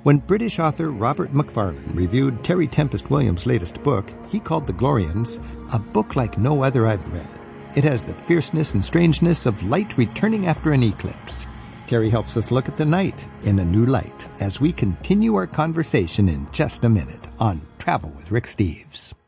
When British author Robert Macfarlane reviewed Terry Tempest Williams' latest book, he called The Glorians a book like no other I've read. It has the fierceness and strangeness of light returning after an eclipse. Terry helps us look at the night in a new light as we continue our conversation in just a minute on Travel with Rick Steves.